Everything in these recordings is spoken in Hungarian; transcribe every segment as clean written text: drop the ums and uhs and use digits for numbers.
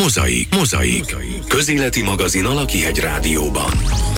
Mozaik. Közéleti magazin a Lakihegy Rádióban.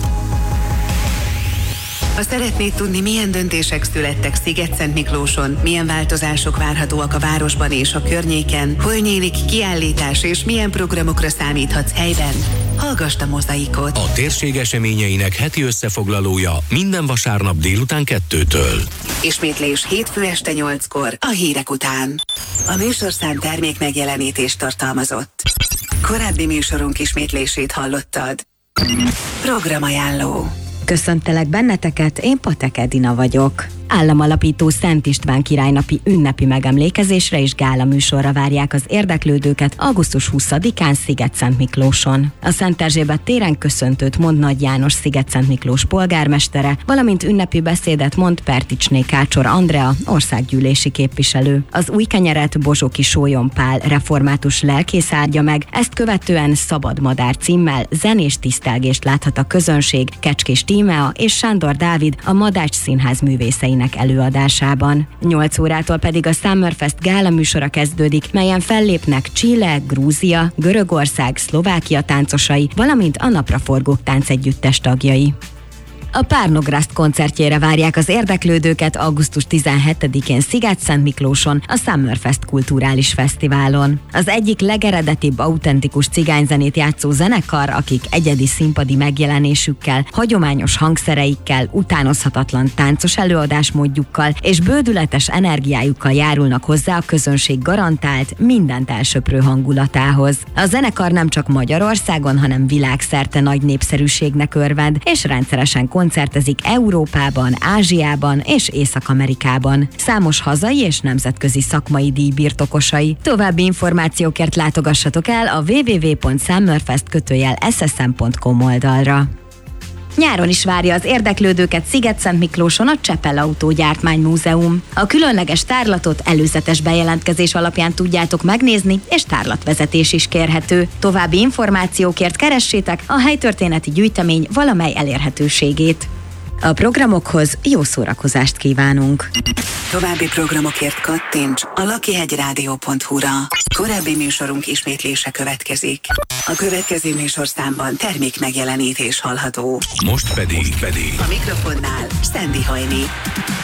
Ha szeretnéd tudni, milyen döntések születtek Szigetszentmiklóson, milyen változások várhatóak a városban és a környéken, hol nyílik kiállítás és milyen programokra számíthatsz helyben, hallgasd a Mozaikot. A térség eseményeinek heti összefoglalója minden vasárnap délután 2-től. Ismétlés hétfő este 8-kor a hírek után. A műsorszám termék megjelenítést tartalmazott. Korábbi műsorunk ismétlését hallottad. Programajánló. Köszöntelek benneteket, én Patek Edina vagyok. Államalapító Szent István királynapi ünnepi megemlékezésre és gála műsorra várják az érdeklődőket augusztus 20-án Szigetszentmiklóson. A Szent Erzsébet téren köszöntőt mond Nagy János Szigetszentmiklós polgármestere, valamint ünnepi beszédet mond Perticsné Kácsor Andrea, országgyűlési képviselő. Az új kenyeret Bozsoki Sólyom Pál református lelkész áldja meg, ezt követően Szabad Madár címmel zenés tisztelgést láthat a közönség Kecskés Tímea és Sándor Dávid a Madács Színház művészeinek előadásában. 8 órától pedig a Summerfest gála műsora kezdődik, melyen fellépnek Chile, Grúzia, Görögország, Szlovákia táncosai, valamint a Napraforgók táncegyüttes tagjai. A Párnograszt koncertjére várják az érdeklődőket augusztus 17-én Szigetszentmiklóson, a Summerfest kulturális fesztiválon. Az egyik legeredetibb autentikus cigányzenét játszó zenekar, akik egyedi színpadi megjelenésükkel, hagyományos hangszereikkel, utánozhatatlan táncos előadásmódjukkal és bődületes energiájukkal járulnak hozzá a közönség garantált, mindent elsöprő hangulatához. A zenekar nem csak Magyarországon, hanem világszerte nagy népszerűségnek örvend, és rendszeresen koncertezik Európában, Ázsiában és Észak-Amerikában. Számos hazai és nemzetközi szakmai díj birtokosai. További információkért látogassatok el a www.summerfest-ssm.com oldalra. Nyáron is várja az érdeklődőket Szigetszentmiklóson a Csepel Autógyártmány-múzeum. A különleges tárlatot előzetes bejelentkezés alapján tudjátok megnézni, és tárlatvezetés is kérhető. További információkért keressétek a helytörténeti gyűjtemény valamely elérhetőségét. A programokhoz jó szórakozást kívánunk! További programokért kattints a lakihegyradio.hu-ra. Korábbi műsorunk ismétlése következik. A következő műsorszámban termék megjelenítés hallható. Most pedig a mikrofonnál Sandy Hajni.